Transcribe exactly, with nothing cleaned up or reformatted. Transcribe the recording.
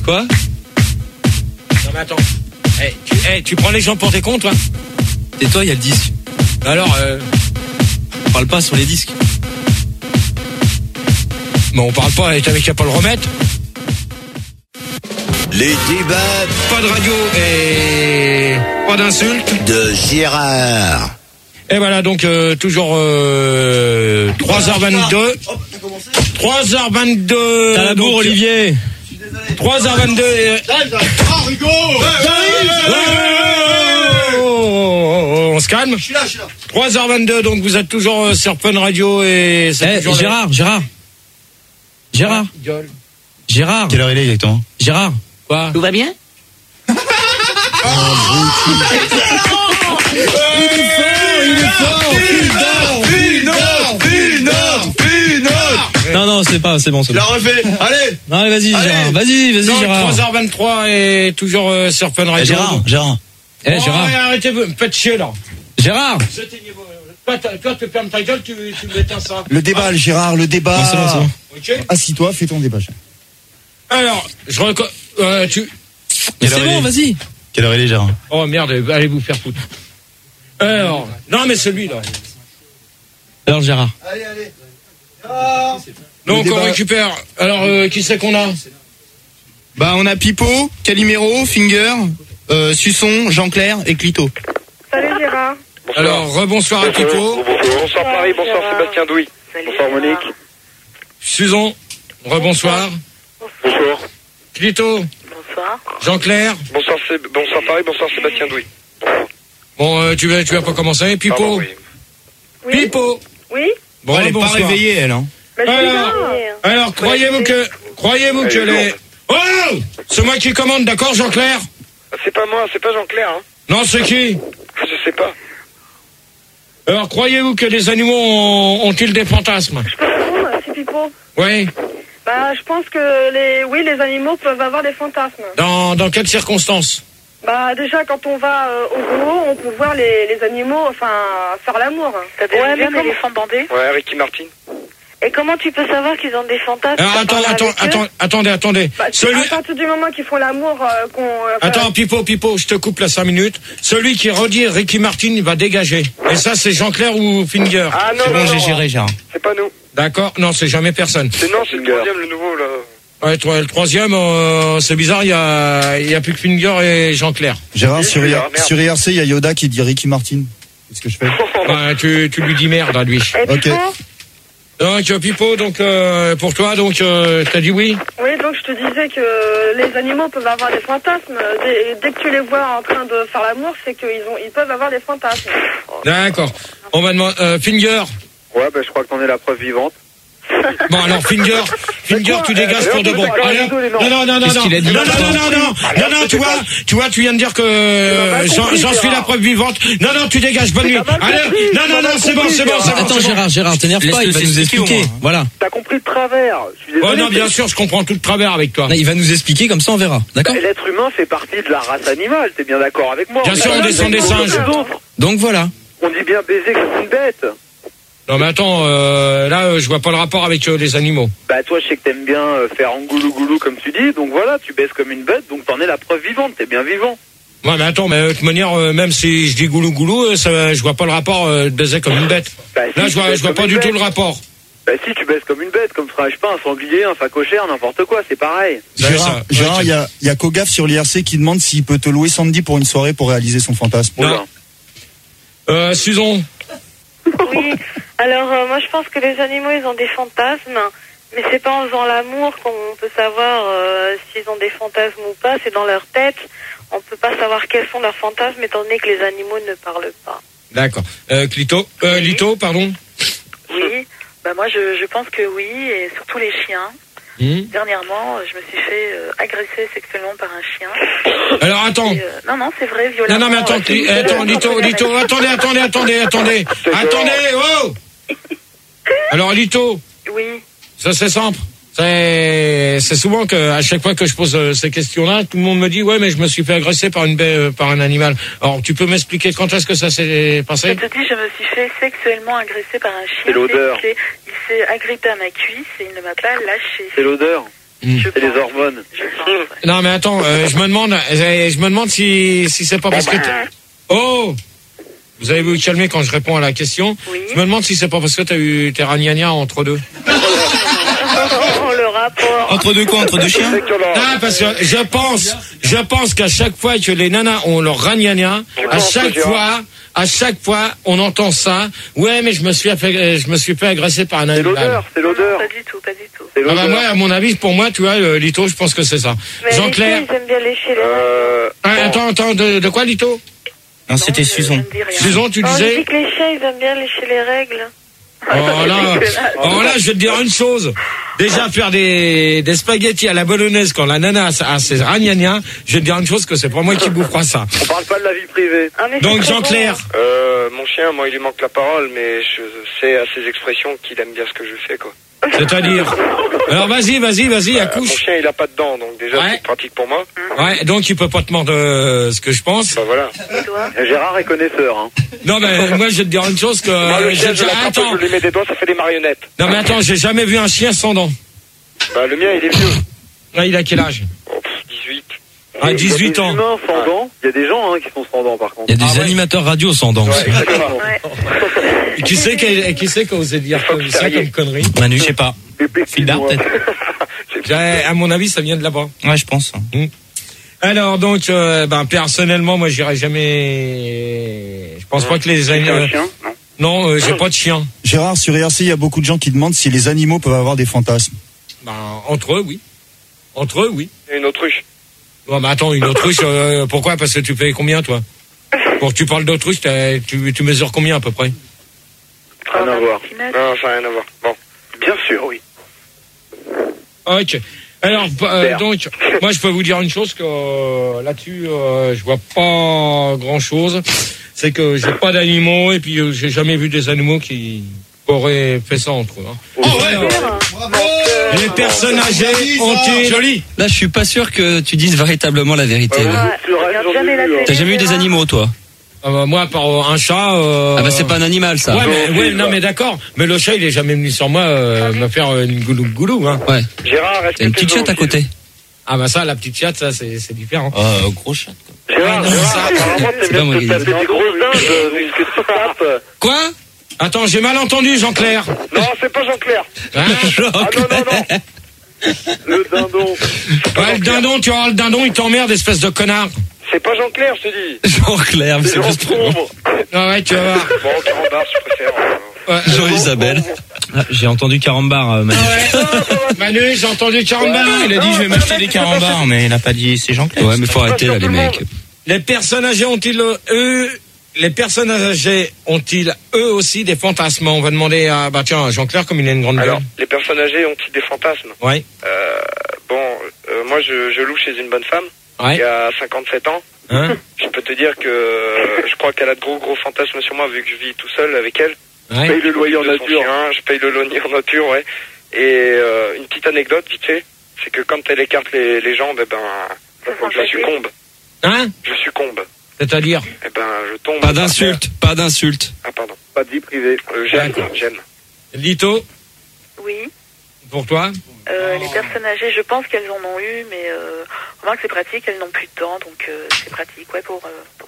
Quoi? Non mais attends. Hey, tu, hey, tu prends les gens pour tes cons, toi? Et toi, il y a le disque. Alors, euh... on parle pas sur les disques. Bon, on parle pas, t'avais qu'à pas le remettre. Les débats. Pas de radio et pas d'insultes. De Gérard. Et voilà, donc euh, toujours euh, trois heures vingt-deux. trois heures vingt-deux. T'as la bourre, donc, Olivier. trois heures vingt-deux. Et... Ah, Rigo! On se calme. Je suis là, je suis là. trois heures vingt-deux, donc vous êtes toujours euh, sur Fun Radio et c'est Eh, toujours Gérard, Gérard. Gérard. Gueule. Gérard. Quelle heure il est exactement? Gérard. Quoi? Tout va bien? Non, non, c'est pas, c'est bon, c'est bon. La refait. Allez. Non, allez, vas-y, Allez. Gérard. Vas-y, vas-y, Donc, Gérard. trois heures vingt-trois et toujours euh, sur Fun Radio. Eh, Gérard, Gérard. Eh, Oh, Gérard. ouais, arrêtez, me faites chier là. Gérard. Toi, toi, tu fermes ta gueule, tu, tu m'éteins ça. Le débat, le Gérard, le débat. Non, c'est bon, c'est bon. Ok. Assis-toi, fais ton débat. Alors, je reco... Euh, tu... Mais c'est bon, vas-y. Quelle heure il est, Gérard? Oh merde, allez vous faire foutre. Alors, non mais celui-là. Alors, Gérard. Allez, allez. Donc Le on débat- récupère. Alors, euh, qui c'est qu'on a? Bah, on a Pipo, Calimero, Finger, euh, Suçon, Jean-Claire et Clito. Salut Gérard. Alors, rebonsoir à Pipo. Bonsoir Paris, bonsoir Gérard. Sébastien Douy. Salut, Bonsoir Gérard. Monique. Susan, rebonsoir. Bonsoir. Clito, Bonsoir. Jean-Claire. Bonsoir, Sé- bonsoir Paris, bonsoir Sébastien Douy. Bon, euh, tu vas, tu vas pas commencer. Pipo. Pardon, oui. Oui. Pipo. Oui. Bon, elle est pas rebonsoir. réveillée, elle, hein. Bah, je suis Alors, là. alors croyez-vous que, croyez-vous Elle que est les... lourde. Oh! C'est moi qui commande, d'accord, Jean-Claire? C'est pas moi, c'est pas Jean-Claire, hein. Non, c'est qui? Je sais pas. Alors, croyez-vous que les animaux ont- ont-ils des fantasmes? Je peux répondre, c'est Pipo. Oui. Bah, je pense que les, oui, les animaux peuvent avoir des fantasmes. Dans, dans quelles circonstances? Bah, déjà, quand on va euh, au zoo, on peut voir les, les animaux, enfin, faire l'amour. T'as déjà vu un éléphant bandé? Ouais, Ricky Martin. Et comment tu peux savoir qu'ils ont des fantasmes? Alors, T'as attends, parlé attends, avec eux? attends, attendez, attendez. Bah, c'est Celui... à partir du moment qu'ils font l'amour, euh, qu'on... euh, Attends, enfin, Pipo, Pipo, je te coupe là cinq minutes. Celui qui redit Ricky Martin, il va dégager. Et ça, c'est Jean-Claire ou Finger? Ah non, C'est non, bon, non, j'ai géré, Gérard. c'est pas nous. D'accord? Non, c'est jamais personne. C'est non, c'est le troisième, le nouveau, là. Ouais, toi, le troisième, euh, c'est bizarre, il y a, il y a plus que Finger et Jean-Claire. Gérard, Oui, sur, je suis I- là, merde. sur I R C, il y a Yoda qui dit Ricky Martin. Qu'est-ce que je fais? Ouais, tu, tu lui dis merde à lui. Et Ok. Pipo? Donc, euh, Pipo, donc, euh, pour toi, donc, euh, t'as dit oui? Oui, donc je te disais que les animaux peuvent avoir des fantasmes. Dès, dès que tu les vois en train de faire l'amour, c'est qu'ils ont, ils peuvent avoir des fantasmes. D'accord. On va demander, euh, Finger. Ouais, bah je crois que t'en es la preuve vivante. Bon, alors, Finger, Finger, tu dégages pour de bon. Allez, non, non, non, non, Qu'est-ce non, qu'il a dit, non, non, putain non, non, non, non, non, tu vois, tu vois, tu viens de dire que euh, j'en j'en suis la preuve vivante. Non, non, tu dégages, bonne nuit. Allez, non, non, non, c'est bon, c'est bon, c'est bon. Attends, c'est bon. Gérard, Gérard, t'énerve pas, il va Laisse-le nous s'expliquer, expliquer. au moins. Voilà. T'as compris le travers. Je suis Oh désolé. non, bien sûr, je comprends tout le travers avec toi. Là, il va nous expliquer, comme ça, on verra. D'accord? Bah, L'être humain fait partie de la race animale, t'es bien d'accord avec moi? Bien sûr, on descend des singes. Donc voilà. On dit bien baiser comme une bête. Non, mais attends, euh, là, euh, je vois pas le rapport avec euh, les animaux. Bah toi, je sais que t'aimes bien euh, faire en goulou goulou comme tu dis, donc voilà, tu baises comme une bête, donc t'en es la preuve vivante, t'es bien vivant. Ouais, mais attends, mais de toute manière, euh, même si je dis goulou goulou, euh, ça, je vois pas le rapport euh, de baiser comme une bête. Bah, si, Là, tu je vois, baises je vois comme pas une du tout bête. le rapport. Bah si, tu baises comme une bête, comme ferait, je sais pas, un sanglier, un phacochère, n'importe quoi, c'est pareil. Ouais, Gérard, ça, Gérard, ouais, il y a, il y a Kogaf sur l'I R C qui demande s'il peut te louer Sandy pour une soirée pour réaliser son fantasme. Non. Oula. Euh, Susan. Oui. Alors, euh, moi, je pense que les animaux, ils ont des fantasmes. Mais c'est pas en faisant l'amour qu'on peut savoir euh, s'ils ont des fantasmes ou pas. C'est dans leur tête. On peut pas savoir quels sont leurs fantasmes, étant donné que les animaux ne parlent pas. D'accord. Euh, Clito, euh, Lito, pardon. Oui. Bah moi, je, je pense que oui, et surtout les chiens. Hmm. Dernièrement, je me suis fait euh, agresser sexuellement par un chien. Alors attends. Et, euh, non, non, c'est vrai, Non, violemment. non, mais attends, euh, Cli- c'est- attends, Lito, Lito, attendez, attendez, attendez, attendez, attendez, oh. Alors Lito, Oui. ça c'est simple. C'est, c'est souvent que à chaque fois que je pose euh, ces questions-là, tout le monde me dit ouais, mais je me suis fait agresser par une baie, euh, par un animal. Alors tu peux m'expliquer quand est-ce que ça s'est Je passé? te dis, je me suis fait sexuellement agresser par un chien. C'est l'odeur. Il s'est- il s'est agrippé à ma cuisse et il ne m'a pas lâché. C'est l'odeur. Mm. C'est les hormones. Non, mais attends, euh, je me demande, euh, je me demande si, si c'est pas parce que t'es- oh! Vous allez vous calmer quand je réponds à la question. Oui. Je me demande si c'est pas parce que t'as eu tes ragnagnas entre deux. Oh, le rapport. Entre deux quoi? Entre deux chiens? Ah, parce que je pense, je pense qu'à chaque fois que les nanas ont leur ragnagna, à chaque fois, à chaque fois, on entend ça. Ouais, mais je me suis fait, je me suis fait agresser par un C'est animal. l'odeur, c'est Non, l'odeur. pas du tout, pas du tout. C'est Ah bah l'odeur. moi, à mon avis, pour moi, tu vois, euh, Lito, je pense que c'est ça. Mais Jean-Claire. les filles, ils aiment bien lécher les Euh, Ah, bon. attends, attends, de, de quoi, Lito? Non, c'était je- Susan. je ne dis rien. Susan, tu Oh, je disais? dis que les chiens, ils aiment bien lécher les règles. Oh là, oh là, je vais te dire une chose. Déjà, faire des, des spaghettis à la bolognaise quand la nana a, a ses ragnagnas, je vais te dire une chose que c'est pas moi qui bouffera ça. On parle pas de la vie privée. Ah, mais Donc, c'est très Jean-Claire. bon. Euh, mon chien, moi, il lui manque la parole, mais je sais à ses expressions qu'il aime bien ce que je fais, quoi. C'est-à-dire. Alors, vas-y, vas-y, vas-y, Euh, mon accouche. chien, il a pas de dents, donc déjà, Ouais. c'est pratique pour moi. Ouais, donc il peut pas te mordre euh, ce que je pense. Bah voilà. Les doigts. Gérard est connaisseur, hein. Non, mais moi, je vais te dire une chose que. Moi, le j'ai chien, je déjà- l'attrape, Attends. je lui mets des doigts, ça fait des marionnettes. Non, mais attends, j'ai jamais vu un chien sans dents. Bah, le mien, il est vieux. Là, il a quel âge? Oh, pff, dix-huit. Ah, Et dix-huit il y a des ans. humains sans dents. Il y a des gens hein, qui sont sans dents, par contre. Il y a des Ah ouais. animateurs radio sans dents. Ouais, exactement. Ouais. Qui c'est qui, qui c'est qui a osé dire comme ça comme connerie? Manu, je sais pas. Pépé, Philbert, excuse-moi. peut-être. J'ai- À mon avis, ça vient de là-bas. Ouais, je pense. Alors, donc, euh, ben, personnellement, moi, j'irai jamais. Je pense pas que les C'est un animaux. chien? Non. Non, euh, j'ai pas de chien. Gérard, sur R C, il y a beaucoup de gens qui demandent si les animaux peuvent avoir des fantasmes. Ben, entre eux, oui. Entre eux, oui. Une autruche. Non, mais attends, une autruche, euh, pourquoi? Parce que tu payes combien, toi? Pour que tu parles d'autruche, t'as- tu, tu mesures combien à peu près? Rien à voir. Non, ça n'a rien à voir. Bon. Bien sûr, oui. Ok. Alors, euh, Super. donc, moi, je peux vous dire une chose que euh, là-dessus, euh, je vois pas grand-chose. C'est que j'ai pas d'animaux et puis euh, j'ai jamais vu des animaux qui auraient fait ça entre eux. Hein. Oh, ouais. Les personnes âgées ont-ils... Joli. Là, je suis pas sûr que tu dises véritablement la vérité. Euh, là. Ouais, sur elle, regarde j'en ai jamais la vu, hein. télé, T'as jamais eu des Gérard. animaux, toi? Ah bah, moi, par euh, un chat... euh, Ah bah c'est pas un animal, ça. Ouais, mais, Non, ouais, c'est non, pas. mais d'accord. Mais le chat, il est jamais venu sur moi euh, me faire euh, une goulou goulou. Hein. Ouais. Gérard, est-ce T'as une que petite t'es chatte à zoophile? côté. Ah bah ça, la petite chatte, ça, c'est c'est différent. Oh, gros chat. Gérard, non, Gérard, ça, apparemment, c'est t'aimes pas bien moi te qui taper dis. des grosses dindes, vu ce que tu tapes. Quoi? Attends, j'ai mal entendu, Jean-Claire. Non, c'est pas Jean-Claire. Hein? Ah non, non, non. Le dindon. Ouais, le dindon, tu auras le dindon, il t'emmerde, espèce de connard. C'est pas Jean-Claire, je te dis. Jean-Claire, mais C'est c'est Jean juste trop. Sombre. Ah ouais, tu vas voir. Bon, Carambar, je préfère. Ouais. Jean-Isabelle. Ah, j'ai entendu carambar, euh, Manu. Manu, j'ai entendu Carambar. Il a dit je vais m'acheter des carambars, mais il a pas dit c'est Jean-Claire. Ouais, mais faut arrêter là, les mecs. Les personnes âgées ont-ils, euh, eux, les personnes âgées ont-ils, eux aussi, des fantasmes? On va demander à, bah tiens, Jean-Claire, comme il a une grande Alors, gueule. les personnes âgées ont-ils des fantasmes? Ouais, Euh, bon, euh, moi, je, je loue chez une bonne femme. Il ouais. y a cinquante-sept ans. Hein? Je peux te dire que euh, je crois qu'elle a de gros gros fantasmes sur moi vu que je vis tout seul avec elle. Ouais. Paye le loyer en De son nature. chien, je paye le loyer en nature, ouais. Et euh, une petite anecdote, vite fait, c'est que quand elle écarte les, les jambes, eh ben, je succombe. Hein? Je succombe. C'est-à-dire? Eh ben, je tombe. Pas d'insulte, pas d'insulte. Ah, pardon. Pas de vie privée. Euh, j'aime, D'accord. j'aime. Lito, Oui. pour toi? Euh, les personnes âgées, je pense qu'elles en ont eu, mais euh, remarque c'est pratique, elles n'ont plus de dents, donc euh, c'est pratique, ouais, pour, euh, pour